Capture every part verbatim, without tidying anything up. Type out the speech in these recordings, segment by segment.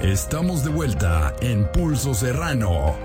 Estamos de vuelta en Pulso Serrano.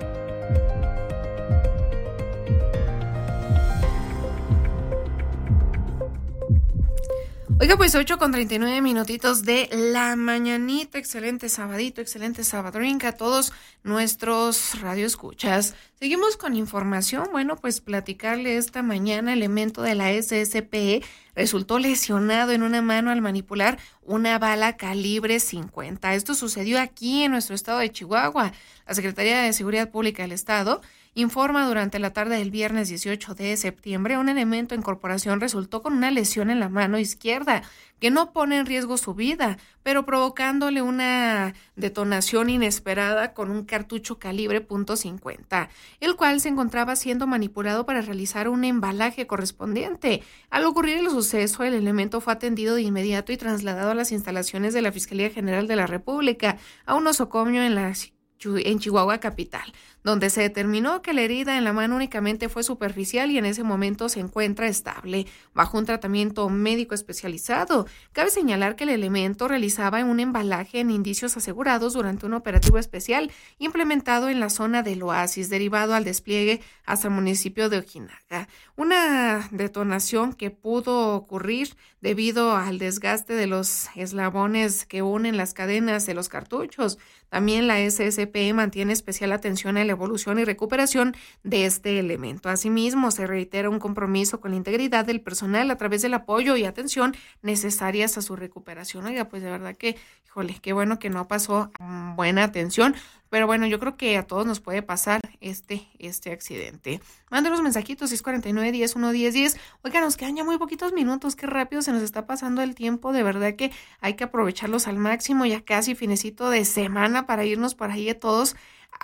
Oiga, pues ocho con treinta y nueve minutitos de la mañanita. Excelente sabadito, excelente sabadrink a todos nuestros radioescuchas. Seguimos con información. Bueno, pues platicarle esta mañana, elemento de la S S P E resultó lesionado en una mano al manipular una bala calibre cincuenta. Esto sucedió aquí en nuestro estado de Chihuahua. La Secretaría de Seguridad Pública del Estado informa durante la tarde del viernes dieciocho de septiembre, un elemento en corporación resultó con una lesión en la mano izquierda que no pone en riesgo su vida, pero provocándole una detonación inesperada con un cartucho calibre punto cincuenta, el cual se encontraba siendo manipulado para realizar un embalaje correspondiente. Al ocurrir el suceso, el elemento fue atendido de inmediato y trasladado a las instalaciones de la Fiscalía General de la República, a un nosocomio en la en Chihuahua capital, donde se determinó que la herida en la mano únicamente fue superficial y en ese momento se encuentra estable, bajo un tratamiento médico especializado. Cabe señalar que el elemento realizaba un embalaje en indicios asegurados durante un operativo especial implementado en la zona del Oasis, derivado al despliegue hasta el municipio de Ojinaga. Una detonación que pudo ocurrir debido al desgaste de los eslabones que unen las cadenas de los cartuchos. También la S S P E mantiene especial atención a la evolución y recuperación de este elemento. Asimismo, se reitera un compromiso con la integridad del personal a través del apoyo y atención necesarias a su recuperación. Oiga, pues de verdad que, híjole, qué bueno que no pasó um, buena atención. Pero bueno, yo creo que a todos nos puede pasar este, este accidente. Mándenos mensajitos, seis cuatro nueve, diez, uno, diez, diez. Oiga, nos quedan ya muy poquitos minutos, qué rápido se nos está pasando el tiempo. De verdad que hay que aprovecharlos al máximo, ya casi finecito de semana para irnos por ahí a todos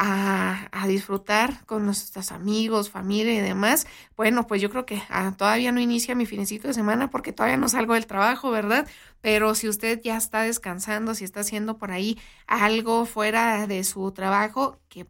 a, a disfrutar con nuestros amigos, familia y demás. Bueno, pues yo creo que ah, todavía no inicia mi finecito de semana porque todavía no salgo del trabajo, ¿verdad? Pero si usted ya está descansando, si está haciendo por ahí algo fuera de su trabajo, que